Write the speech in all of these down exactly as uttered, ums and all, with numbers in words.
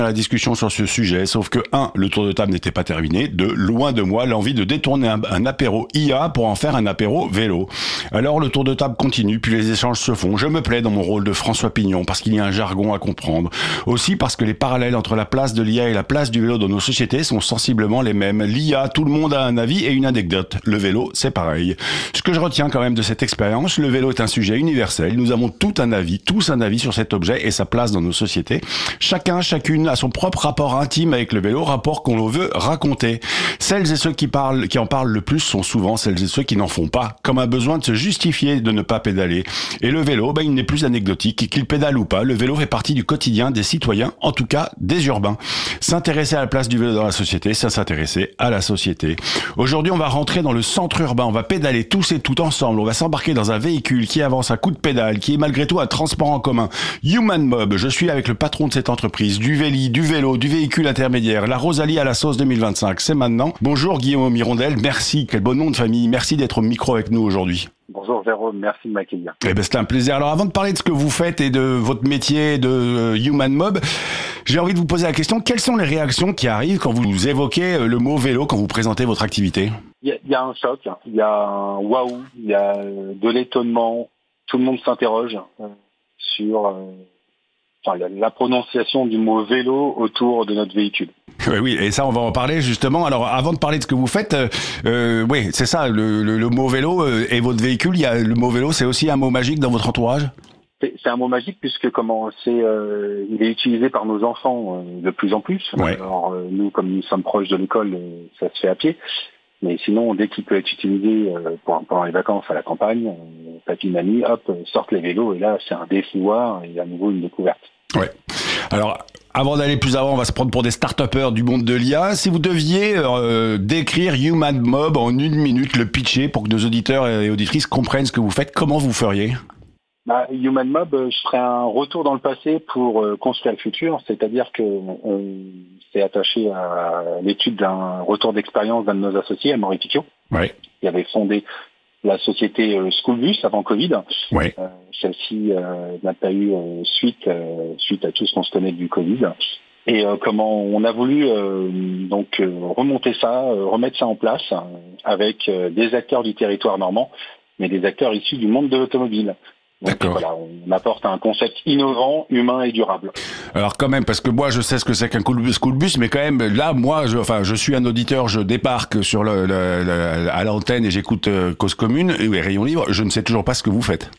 la discussion sur ce sujet, sauf que un, le tour de table n'était pas terminé, deux, loin de moi l'envie de détourner un, un apéro I A pour en faire un apéro vélo. Alors le tour de table continue, puis les échanges se font. Je me plais dans mon rôle de François Pignon parce qu'il y a un jargon à comprendre. Aussi parce que les parallèles entre la place de l'I A et la place du vélo dans nos sociétés sont sensiblement les mêmes. L'I A, tout le monde a un avis et une anecdote. Le vélo, c'est pareil. Ce que je retiens quand même de cette expérience, le vélo est un sujet universel. Nous avons tout un avis, tous un avis sur cet objet et sa place dans nos sociétés. Chacun, chacune a son propre rapport intime avec le vélo, rapport qu'on veut raconter. Celles et ceux qui parlent, qui en parlent le plus sont souvent celles et ceux qui n'en font pas, comme un besoin de se justifier de ne pas pédaler. Et le vélo, ben, il n'est plus anecdotique, qu'il pédale ou pas, le vélo fait partie du quotidien des citoyens, en tout cas des urbains. S'intéresser à la place du vélo dans la société, c'est s'intéresser à la société. Aujourd'hui, on va rentrer dans le centre urbain, on va pédaler tous et toutes ensemble, on va s'embarquer dans un véhicule qui avance à coups de pédale, qui est malgré tout un transport en commun. Human Mob, je suis avec le patron de cette entreprise, du véli, du vélo, du véhicule intermédiaire, la Rosalie à la sauce deux mille vingt-cinq, c'est maintenant. Bonjour Guillaume Hirondelle, merci, quel beau nom de famille, merci d'être au micro avec nous aujourd'hui. Bonjour Jérôme, merci de m'accueillir. Eh ben, c'est un plaisir. Alors avant de parler de ce que vous faites et de votre métier de Human Mob, j'ai envie de vous poser la question, quelles sont les réactions qui arrivent quand vous évoquez le mot vélo, quand vous présentez votre activité ? Il y a, il y a un choc, il y a un waouh, il y a de l'étonnement, tout le monde s'interroge euh, sur euh, enfin, la, la prononciation du mot vélo autour de notre véhicule. Oui, oui, et ça, on va en parler justement. Alors, avant de parler de ce que vous faites, euh, euh, oui, c'est ça, le, le, le mot vélo euh, et votre véhicule. Il y a le mot vélo, c'est aussi un mot magique dans votre entourage ? C'est, c'est un mot magique puisque comment c'est, euh, il est utilisé par nos enfants euh, de plus en plus. Ouais. Alors euh, nous, comme nous sommes proches de l'école, euh, ça se fait à pied. Mais sinon, dès qu'il peut être utilisé euh, pour, pendant les vacances à la campagne, euh, papy, mamie, hop, sortent les vélos et là, c'est un défouloir et à nouveau une découverte. Ouais. Alors, avant d'aller plus avant, on va se prendre pour des start-upers du monde de l'I A. Si vous deviez euh, décrire Human Mob en une minute, le pitcher pour que nos auditeurs et auditrices comprennent ce que vous faites, comment vous feriez ? Bah, Human Mob, je ferais un retour dans le passé pour euh, construire le futur, c'est-à-dire que on s'est attaché à l'étude d'un retour d'expérience d'un de nos associés, Amaury Picchio, ouais. qui avait fondé la société euh, Schoolbus avant Covid. Ouais. Euh, celle-ci euh, n'a pas eu euh, suite euh, suite à tout ce qu'on se connaît du Covid. Et euh, comment on a voulu euh, donc euh, remonter ça, euh, remettre ça en place euh, avec euh, des acteurs du territoire normand, mais des acteurs issus du monde de l'automobile. Donc D'accord. voilà, on apporte un concept innovant, humain et durable. Alors quand même, parce que moi je sais ce que c'est qu'un school bus, mais quand même là, moi, je, enfin, je suis un auditeur, je débarque sur le, le, le à l'antenne et j'écoute euh, Cause Commune et oui, Rayon Libre. Je ne sais toujours pas ce que vous faites.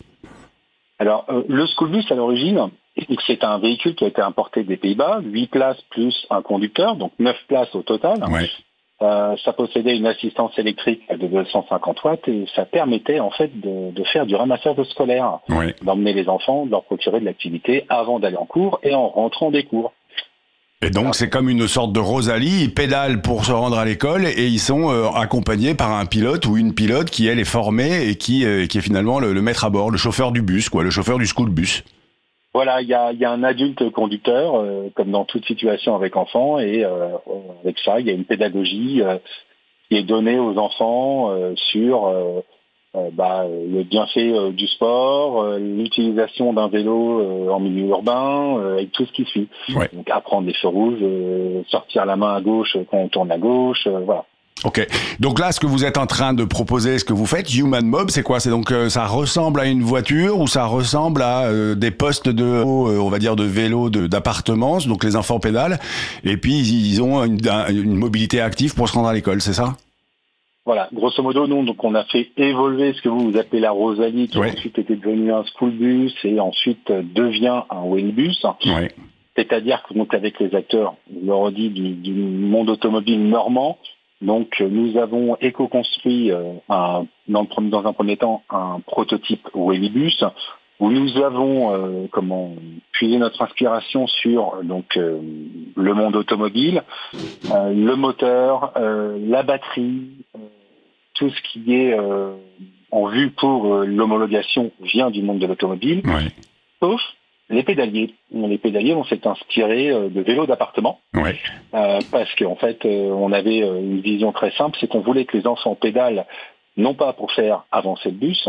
Alors euh, le school bus à l'origine, c'est un véhicule qui a été importé des Pays-Bas, huit places plus un conducteur, donc neuf places au total. Ouais. Euh, ça possédait une assistance électrique de deux cent cinquante watts et ça permettait en fait de, de faire du ramassage scolaire, Ouais. d'emmener les enfants, de leur procurer de l'activité avant d'aller en cours et en rentrant des cours. Et donc c'est comme une sorte de Rosalie, ils pédalent pour se rendre à l'école et ils sont euh, accompagnés par un pilote ou une pilote qui elle est formée et qui, euh, qui est finalement le, le maître à bord, le chauffeur du bus, quoi, le chauffeur du school bus. Voilà, il y a, y a un adulte conducteur, euh, comme dans toute situation avec enfants, et euh, avec ça, il y a une pédagogie euh, qui est donnée aux enfants euh, sur euh, euh, bah, le bienfait euh, du sport, euh, l'utilisation d'un vélo euh, en milieu urbain, euh, et tout ce qui suit. Ouais. Donc apprendre les feux rouges, euh, sortir la main à gauche quand on tourne à gauche, euh, voilà. Ok. Donc là, ce que vous êtes en train de proposer, ce que vous faites, Human Mob, c'est quoi ? C'est donc euh, ça ressemble à une voiture ou ça ressemble à euh, des postes de, euh, on va dire, de vélo, de, d'appartements. Donc les enfants pédalent et puis ils, ils ont une, une mobilité active pour se rendre à l'école, c'est ça ? Voilà, grosso modo, nous, donc on a fait évoluer ce que vous, vous appelez la Rosalie, qui Ouais. ensuite était devenu un school bus et ensuite euh, devient un Wellibus. Ouais. C'est-à-dire que donc avec les acteurs, je le redis, du, du monde automobile normand, donc euh, nous avons éco-construit euh, un, dans, le, dans un premier temps un prototype Wellibus où nous avons euh, comment puisé notre inspiration sur donc euh, le monde automobile, euh, le moteur, euh, la batterie, euh, tout ce qui est euh, en vue pour euh, l'homologation vient du monde de l'automobile, Ouais. sauf les pédaliers. Les pédaliers, on s'est inspiré euh, de vélos d'appartement Ouais. euh, parce qu'en fait, euh, on avait euh, une vision très simple, c'est qu'on voulait que les enfants pédalent non pas pour faire avancer le bus,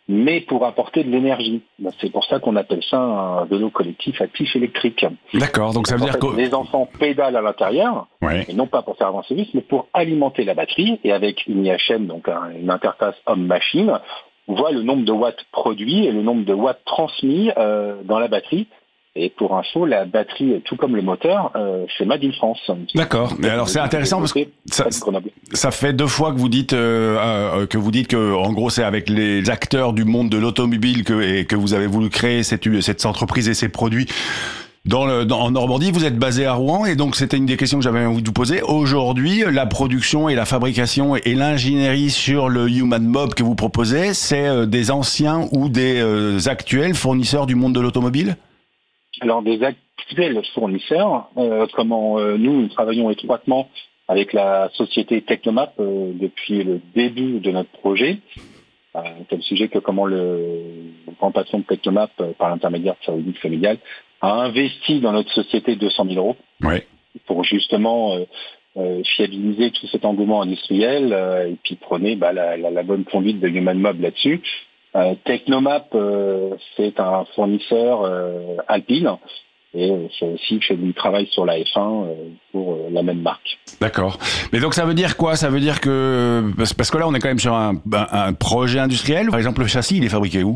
mais pour apporter de l'énergie. C'est pour ça qu'on appelle ça un vélo collectif actif électrique. D'accord, donc ça veut en dire fait, que... les enfants pédalent à l'intérieur, ouais. et non pas pour faire avancer vite, mais pour alimenter la batterie, et avec une I H M, donc un, une interface homme-machine, on voit le nombre de watts produits et le nombre de watts transmis euh, dans la batterie. Et pour info, la batterie, tout comme le moteur, euh, c'est Made in France. D'accord. Mais alors c'est intéressant parce que ça, ça fait deux fois que vous dites euh, euh, que vous dites que en gros c'est avec les acteurs du monde de l'automobile que et que vous avez voulu créer cette cette entreprise et ces produits. Dans le, dans, en Normandie, vous êtes basé à Rouen et donc c'était une des questions que j'avais envie de vous poser. Aujourd'hui, la production et la fabrication et l'ingénierie sur le Human Mob que vous proposez, c'est euh, des anciens ou des euh, actuels fournisseurs du monde de l'automobile ? Alors des actuels fournisseurs, euh, comment euh, nous, nous travaillons étroitement avec la société Technomap euh, depuis le début de notre projet. Euh, tel sujet que comment le, le grand patron de Technomap, euh, par l'intermédiaire de sa holding familiale, a investi dans notre société deux cent mille euros ouais. pour justement euh, euh, fiabiliser tout cet engouement industriel euh, et puis prenez bah, la, la, la bonne conduite de Human Mob là-dessus. Euh, Technomap, euh, c'est un fournisseur euh, alpine et euh, c'est aussi fait du travail sur la F un euh, pour euh, la même marque. D'accord. Mais donc ça veut dire quoi ? Ça veut dire que parce que là on est quand même sur un, un, un projet industriel. Par exemple, le châssis, il est fabriqué où ?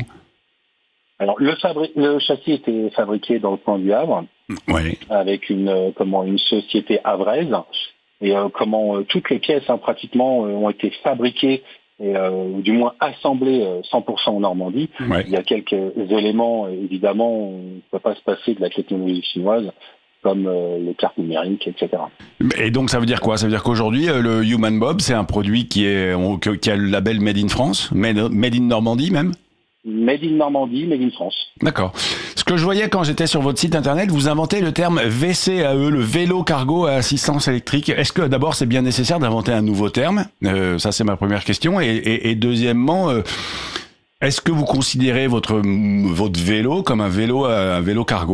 Alors le, fabri- le châssis était fabriqué dans le coin du Havre, oui. avec une euh, comment une société havraise et euh, comment euh, toutes les pièces hein, pratiquement euh, ont été fabriquées et euh, ou du moins assemblées euh, cent pour cent en Normandie. Ouais. Il y a quelques éléments, évidemment, on ne peut pas se passer de la technologie chinoise, comme euh, les cartes numériques, et cetera. Et donc ça veut dire quoi ? Ça veut dire qu'aujourd'hui, euh, le Human Mob, c'est un produit qui, est, on, qui a le label Made in France, Made, made in Normandie même ? Made in Normandie, Made in France. D'accord. Ce que je voyais quand j'étais sur votre site internet, vous inventez le terme V C A E, le vélo cargo à assistance électrique. Est-ce que d'abord c'est bien nécessaire d'inventer un nouveau terme ? euh, Ça c'est ma première question. Et, et, et deuxièmement, euh, est-ce que vous considérez votre votre vélo comme un vélo un vélo cargo ?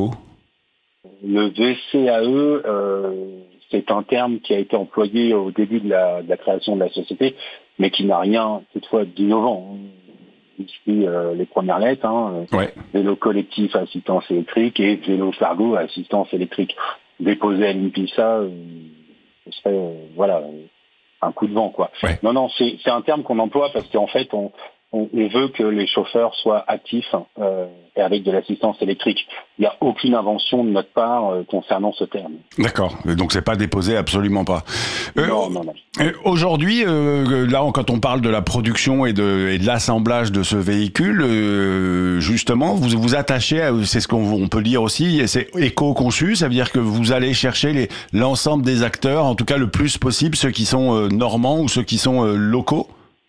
Le V C A E, euh, c'est un terme qui a été employé au début de la, de la création de la société, mais qui n'a rien toutefois d'innovant. Ici, euh, les premières lettres, hein, ouais. Vélo collectif à assistance électrique et vélo cargo à assistance électrique. Déposer à l'INPISA, euh, ce serait euh, voilà un coup de vent, quoi. Ouais. Non, non, c'est, c'est un terme qu'on emploie parce qu'en fait, on, on, on veut que les chauffeurs soient actifs euh, et avec de l'assistance électrique. Il n'y a aucune invention de notre part euh, concernant ce terme. D'accord, donc c'est pas déposé, absolument pas. Euh, non, non, non. Euh, aujourd'hui, euh, là, quand on parle de la production et de, et de l'assemblage de ce véhicule, euh, justement, vous vous attachez, à, c'est ce qu'on on peut dire aussi, c'est éco-conçu, ça veut dire que vous allez chercher les, l'ensemble des acteurs, en tout cas le plus possible, ceux qui sont euh, normands ou ceux qui sont euh, locaux.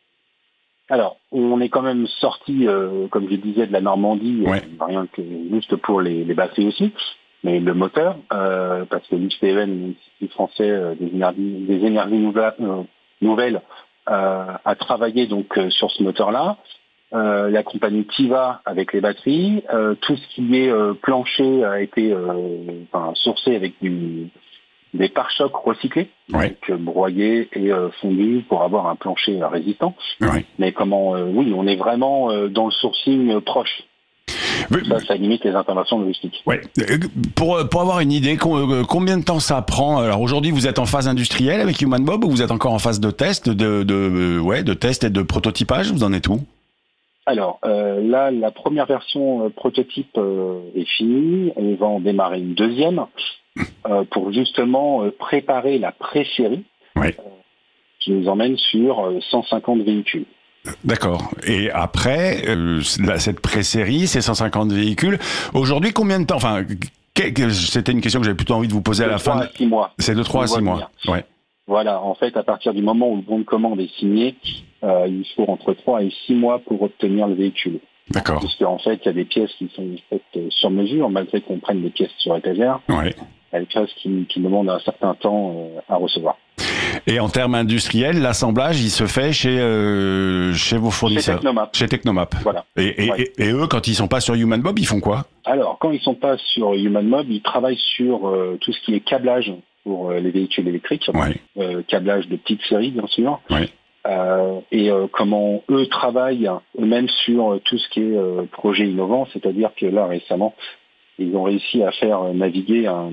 Alors, on est quand même sorti, euh, comme je disais, de la Normandie, ouais. euh, rien que juste pour les, les batteries aussi, mais le moteur, euh, parce que l'I P E N, l'Institut français euh, des énergies, des énergies nouvelles, euh, nouvelles euh, a travaillé donc euh, sur ce moteur-là. Euh, la compagnie Tiva avec les batteries, euh, tout ce qui est euh, plancher a été euh, enfin, sourcé avec du des pare-chocs recyclés, ouais. donc euh, broyés et euh, fondus pour avoir un plancher euh, résistant. Ouais. Mais comment, euh, oui, on est vraiment euh, dans le sourcing euh, proche. Oui. Ça, ça limite les interventions logistiques. Ouais. Pour pour avoir une idée, combien de temps ça prend ? Alors aujourd'hui, vous êtes en phase industrielle avec Human Mob ou vous êtes encore en phase de test, de de ouais, de test et de prototypage ? Vous en êtes où ? Alors euh, là, la première version euh, prototype euh, est finie. On va en démarrer une deuxième. Euh, pour justement euh, préparer la pré-série ouais. euh, qui nous emmène sur euh, cent cinquante véhicules. D'accord. Et après, euh, la, cette pré-série, ces cent cinquante véhicules, aujourd'hui, combien de temps ? Enfin, que, c'était une question que j'avais plutôt envie de vous poser de à la fin. trois à six mois. C'est de trois à six mois. Ouais. Voilà, en fait, à partir du moment où le bon de commande est signé, euh, il faut entre trois et six mois pour obtenir le véhicule. D'accord. Parce qu'en fait, il y a des pièces qui sont faites sur mesure, malgré qu'on prenne des pièces sur étagère. Ouais. Il y a des pièces qui, qui demandent un certain temps euh, à recevoir. Et en termes industriels, l'assemblage, il se fait chez euh, chez vos fournisseurs. Chez Technomap. Chez Technomap. Voilà. Et, et, ouais. et, et eux, quand ils sont pas sur Human Mob, ils font quoi ? Alors, quand ils sont pas sur Human Mob, ils travaillent sur euh, tout ce qui est câblage pour euh, les véhicules électriques. Ouais. Euh, câblage de petite série, bien sûr. Ouais. euh, et euh, comment eux travaillent eux-mêmes sur tout ce qui est euh, projet innovant, c'est-à-dire que là récemment, ils ont réussi à faire naviguer un,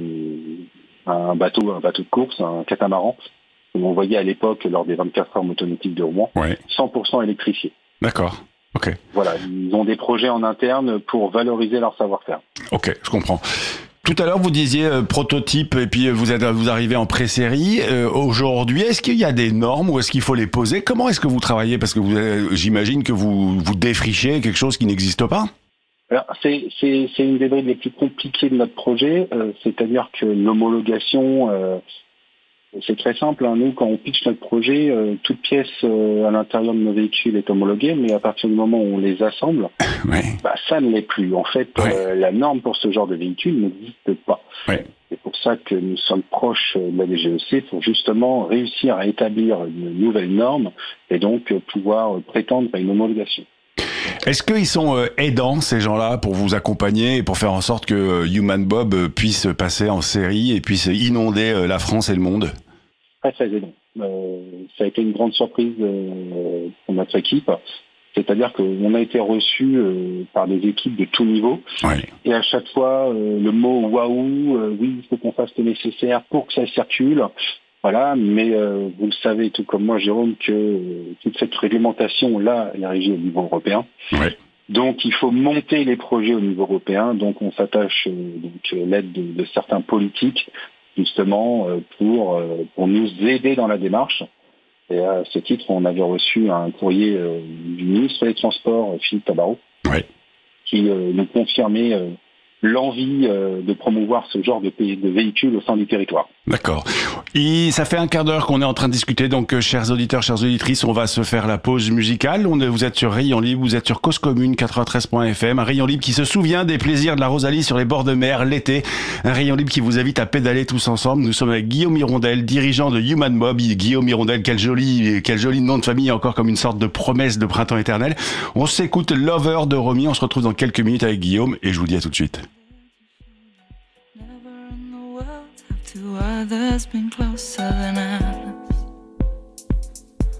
un bateau, un bateau de course, un catamaran, que l'on voyait à l'époque lors des vingt-quatre heures motonautiques de Rouen, Ouais. cent pour cent électrifié. D'accord. Ok. Voilà, ils ont des projets en interne pour valoriser leur savoir-faire. Ok, je comprends. Tout à l'heure, vous disiez euh, prototype et puis euh, vous êtes vous arrivez en pré-série. Euh, aujourd'hui, est-ce qu'il y a des normes ou est-ce qu'il faut les poser? Comment est-ce que vous travaillez? Parce que vous, euh, j'imagine que vous vous défrichez quelque chose qui n'existe pas. Alors, c'est, c'est, c'est une des brides les plus compliquées de notre projet, euh, c'est-à-dire que l'homologation, euh, c'est très simple. Hein. Nous, quand on pitch notre projet, euh, toute pièce euh, à l'intérieur de nos véhicules est homologuée, mais à partir du moment où on les assemble, Ouais. bah, ça ne l'est plus. En fait, Ouais. euh, la norme pour ce genre de véhicule n'existe pas. Ouais. C'est pour ça que nous sommes proches de la D G E C pour justement réussir à établir une nouvelle norme et donc euh, pouvoir prétendre à une homologation. Est-ce qu'ils sont euh, aidants, ces gens-là, pour vous accompagner et pour faire en sorte que euh, Human Bob euh, puisse passer en série et puisse inonder euh, la France et le monde? Très très aidant. Euh, ça a été une grande surprise euh, pour notre équipe. C'est-à-dire qu'on a été reçu euh, par des équipes de tout niveau. Ouais. Et à chaque fois, euh, le mot waouh, euh, oui, il faut qu'on fasse le nécessaire pour que ça circule. Voilà, mais euh, vous le savez tout comme moi, Jérôme, que euh, toute cette réglementation, là, elle est régie au niveau européen. Ouais. Donc, il faut monter les projets au niveau européen. Donc, on s'attache euh, donc euh, l'aide de, de certains politiques, justement, euh, pour, euh, pour nous aider dans la démarche. Et à ce titre, on avait reçu un courrier euh, du ministre des Transports, Philippe Tabarot, Ouais. qui euh, nous confirmait euh, l'envie euh, de promouvoir ce genre de, pays, de véhicules au sein du territoire. D'accord. Et ça fait un quart d'heure qu'on est en train de discuter, donc euh, chers auditeurs, chères auditrices, on va se faire la pause musicale. On est, vous êtes sur Rayon Libre, vous êtes sur Cause Commune quatre-vingt-treize point F M, un Rayon Libre qui se souvient des plaisirs de la Rosalie sur les bords de mer l'été, un Rayon Libre qui vous invite à pédaler tous ensemble. Nous sommes avec Guillaume Hirondelle, dirigeant de Human Mob. Guillaume Hirondelle, quel joli, quel joli nom de famille, encore comme une sorte de promesse de printemps éternel. On s'écoute Lover de Romy, on se retrouve dans quelques minutes avec Guillaume et je vous dis à tout de suite. To others been closer than I.